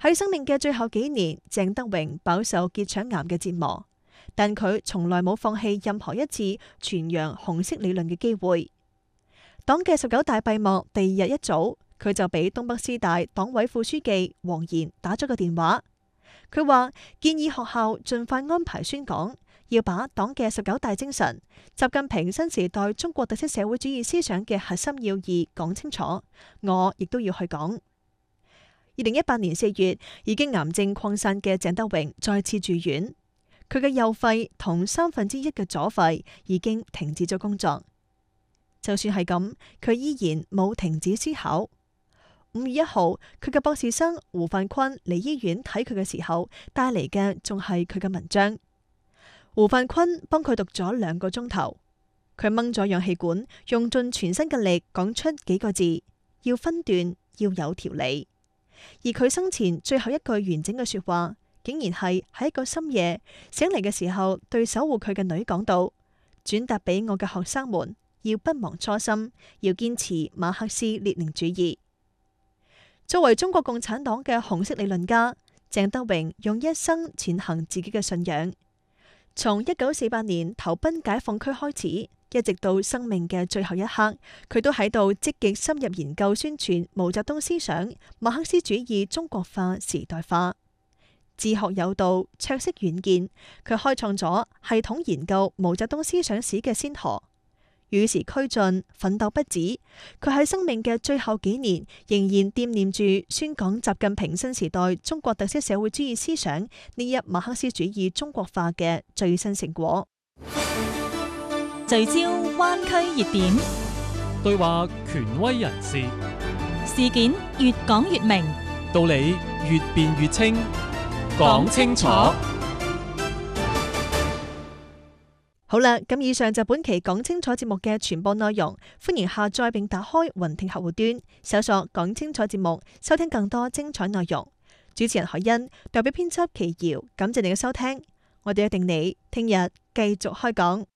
喺生命嘅最後幾年，鄭德榮飽受結腸癌嘅折磨，但佢從來冇放棄任何一次傳揚紅色理論嘅機會。黨嘅19大閉幕第二日一早，佢就俾東北師大黨委副書記黃賢打咗個電話。佢話建議學校盡快安排宣講，要把黨嘅19大精神、習近平新時代中國特色社會主義思想嘅核心要義講清楚。我亦都要去講。2018年4月，已經癌症擴散嘅鄭德榮再次住院，佢嘅右肺同1/3嘅左肺已經停止咗工作。就算係咁，佢依然冇停止思考。5月1號，佢嘅博士生胡范坤嚟醫院睇佢嘅時候，帶嚟嘅仲係佢嘅文章。胡范坤幫佢讀咗2個鐘頭，佢掹咗氧氣管，用盡全身嘅力講出幾個字：要分段，要有條理。而佢生前最後一句完整嘅說話，竟然係喺一個深夜醒嚟嘅時候，對守護佢嘅女講到：轉達俾我嘅學生們，要不忘初心，要堅持馬克思列寧主義。作為中國共產黨嘅紅色理論家，鄭德榮用一生踐行自己嘅信仰。從1948年投奔解放區開始，一直到生命嘅最後一刻，佢都喺度積極深入研究宣傳毛澤東思想、馬克思主義中國化、時代化。自學有道，卓識遠見，佢開創咗系統研究毛澤東思想史嘅先河。與時俱進，奮鬥不止。佢喺生命嘅最後幾年，仍然惦念住宣講習近平新時代中國特色社會主義思想呢一馬克思主義中國化嘅最新成果。 聚焦灣區熱點， 對話權威人士， 事件越講越明， 道理越辯越清，講清楚。 好啦，咁以上就本期講清楚節目嘅全部內容，歡迎下載並打開雲聽客戶端，搜索講清楚節目，收聽更多精彩內容。主持人海欣，代表編輯祁瑤，感謝你嘅收聽，我哋約定你聽日繼續開講。